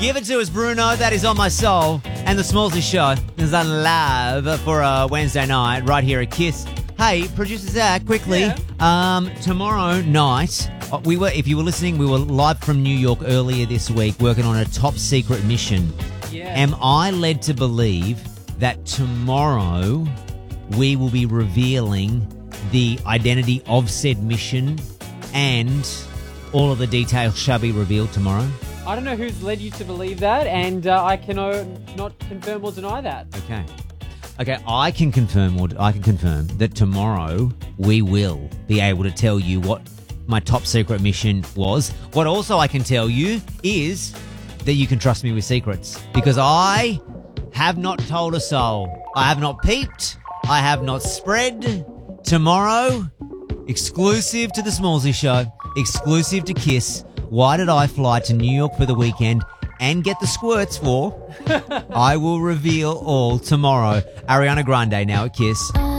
Give it to us, Bruno. That is On My Soul. And the Smallsy Show is on live for a Wednesday night right here at Kiss. Hey, producer Zach, quickly. Tomorrow night, if you were listening, we were live from New York earlier this week working on a top secret mission. Yeah. Am I led to believe that tomorrow we will be revealing the identity of said mission and all of the details shall be revealed tomorrow? I don't know who's led you to believe that, and I cannot not confirm or deny that. Okay, I can confirm that tomorrow we will be able to tell you what my top secret mission was. What also I can tell you is that you can trust me with secrets because I have not told a soul. I have not peeped. I have not spread. Tomorrow, exclusive to the Smallsy Show, exclusive to Kiss. Why did I fly to New York for the weekend and get the squirts for? I will reveal all tomorrow. Ariana Grande now at Kiss.